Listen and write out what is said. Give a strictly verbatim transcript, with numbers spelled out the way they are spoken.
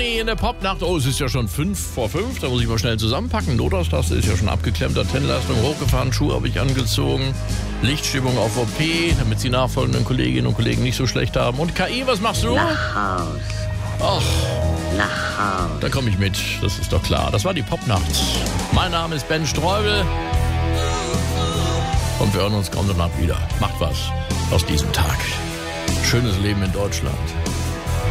Conny in der Popnacht. Oh, es ist ja schon fünf vor fünf. Da muss ich mal schnell zusammenpacken. Notaustaste ist ja schon abgeklemmt. Antennenleistung hochgefahren. Schuhe habe ich angezogen. Lichtstimmung auf O P, damit die nachfolgenden Kolleginnen und Kollegen nicht so schlecht haben. Und K I, was machst du? Nach Haus. Ach, Nach Haus. da komme ich mit. Das ist doch klar. Das war die Popnacht. Mein Name ist Ben Streubel. Und wir hören uns kaum danach wieder. Macht was aus diesem Tag. Schönes Leben in Deutschland.